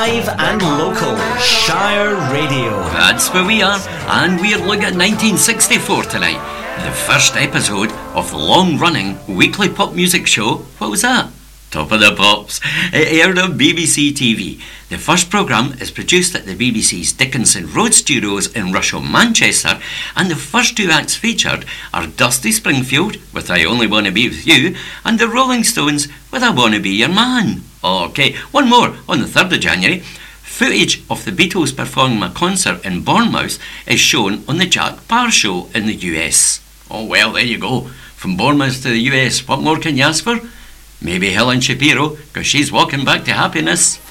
Live and local, Shire Radio. That's where we are, and we're looking at 1964 tonight. The first episode of the long-running weekly pop music show. What was that? Top of the Pops. It aired on BBC TV. The first programme is produced at the BBC's Dickinson Road Studios in Rusholme, Manchester, and the first two acts featured are Dusty Springfield with I Only Wanna Be With You and the Rolling Stones with I Wanna Be Your Man. Okay, one more. On the 3rd of January, footage of the Beatles performing a concert in Bournemouth is shown on the Jack Parr Show in the US. Oh well, there you go. From Bournemouth to the US, what more can you ask for? Maybe Helen Shapiro, because she's walking back to happiness.